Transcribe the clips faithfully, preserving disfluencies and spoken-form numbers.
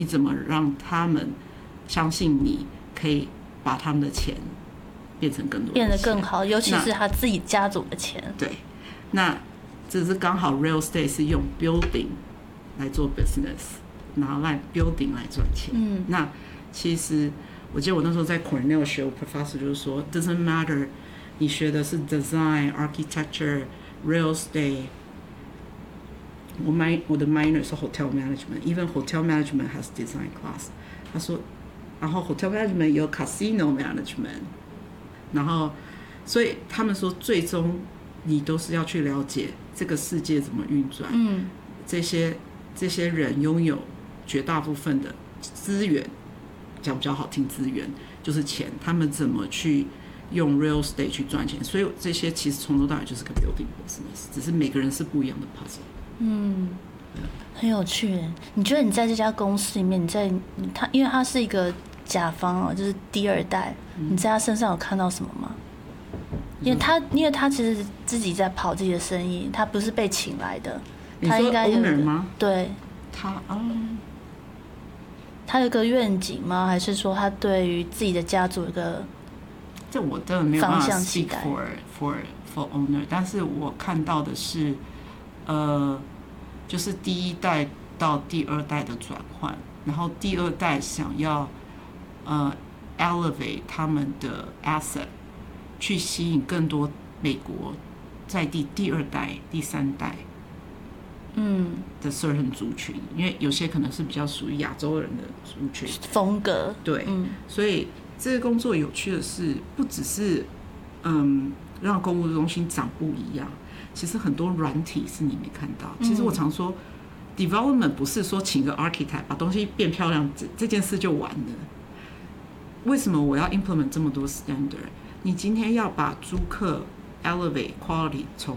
你怎么让他们相信你可以把他们的钱变成更多的钱， 变得更好，尤其是他自己家族的钱。 对，那这是刚好 real estate 是用 building 来做 business， 然后来 building 来赚钱。嗯，那其实我记得我那时候在 Cornell 学，我 professor 就是说 doesn't matter 你学的是 design architecture real estate， 我, my, 我的 minor 是 hotel management， even hotel management has design class。 他说然后 hotel management 有 casino management， 然后所以他们说最终你都是要去了解这个世界怎么运转。嗯，这些这些人拥有绝大部分的资源，讲比较好听，资源就是钱，他们怎么去用 real estate 去赚钱。所以这些其实从头到尾就是个 building business， 只是每个人是不一样的 puzzle。嗯， 很有趣。你觉得你在这家公司里面，你在他，因为他是一个甲方哦，就是第二代，你在他身上有看到什么吗？因为他，因为他其实自己在跑自己的生意，他不是被请来的。他应该有你说 owner 吗？ 对， 他嗯， 他有个愿景吗？还是说他对于自己的家族有个这我真的没有办法 speak for for for owner， 但是我看到的是，呃，就是第一代到第二代的转换，然后第二代想要呃 elevate 他们的 asset， 去吸引更多美国在地第二代、第三代。嗯的 certain 族群，因为有些可能是比较属于亚洲人的族群风格， 对，嗯，所以这个工作有趣的是，不只是嗯让购物中心长不一样，其实很多软体是你没看到。其实我常说、嗯、，development 不是说请个 architect 把东西变漂亮，这这件事就完了。为什么我要 implement 这么多 standard？ 你今天要把租客 elevate quality 从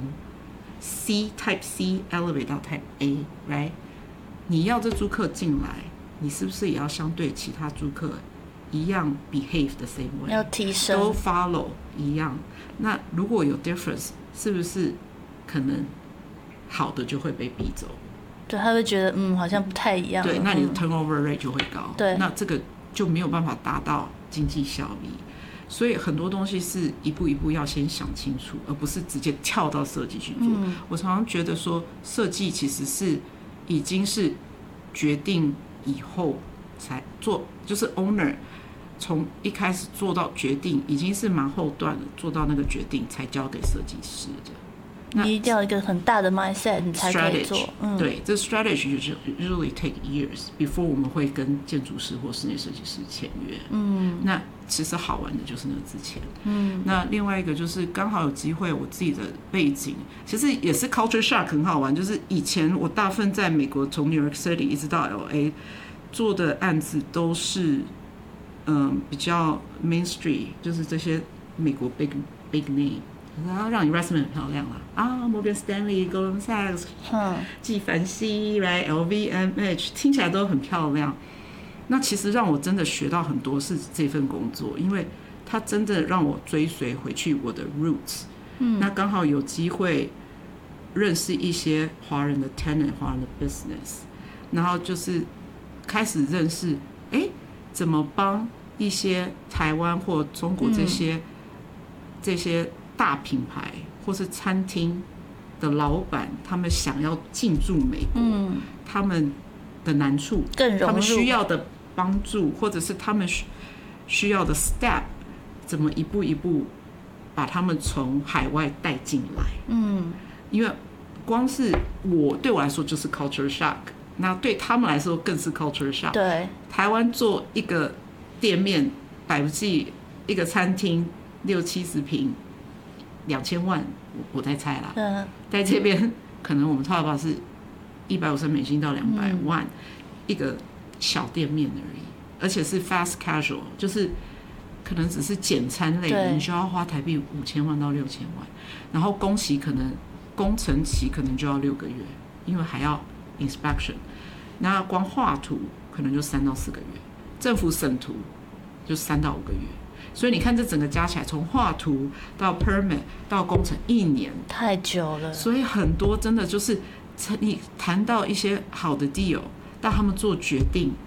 C Type C elevate 到 Type A， right？ 你要这租客进来，你是不是也要相对其他租客一样 behave the same way？ 要提升， 都 follow 一样。那如果有 difference， 是不是可能好的就会被逼走？ 对，他会觉得嗯好像不太一样。 对，那你的 turnover rate 就会高。 对、嗯， 那这个就没有办法达到经济效益。所以很多东西是一步一步要先想清楚，而不是直接跳到设计去做。嗯、我常常觉得说，设计其实是已经是决定以后才做，就是 owner 从一开始做到决定，已经是蛮后段了，做到那个决定才交给设计师的。 你一定要一个很大的 mindset， 你才可以做。 嗯、对，这 strategy 就是 usually take years before 我们会跟建筑师或室内设计师签约。嗯，那其实好玩的就是那个之前。嗯，那另外一个就是刚好有机会，我自己的背景其实也是 culture shock 很好玩，就是以前我大部分在美国从 New York City 一直到 L A 做的案子都是嗯比较 mainstream， 就是这些美国 big big name。然后让你 resume 很漂亮啦啊 ，Morgan Stanley、Goldman Sachs、纪梵希、right L V M H 听起来都很漂亮。那其实让我真的学到很多是这份工作，因为它真的让我追随回去我的 roots。嗯，那刚好有机会认识一些华人的 tenant、华人的 business， 然后就是开始认识，哎，怎么帮一些台湾或中国这些、嗯、这些。大品牌或是餐厅的老板，他们想要进驻美国、嗯，他们的难处，他们需要的帮助，或者是他们需要的 step， 怎么一步一步把他们从海外带进来？嗯，因为光是我对我来说就是 culture shock， 那对他们来说更是 culture shock。 对， 台湾做一个店面，百不计一个餐厅六七十平。两千万，我在猜啦。嗯，在这边可能我们差不多是一百五十美金到两百万、嗯、一个小店面而已，而且是 fast casual， 就是可能只是简餐类的，你需要花台币五千万到六千万，然后工期可能工程期可能就要六个月，因为还要 inspection， 那光画图可能就三到四个月，政府审图就三到五个月。所以你看，这整个加起来，从画图到 permit 到工程，一年太久了。 所以很多真的就是你谈到一些好的 deal， 到他们做决定，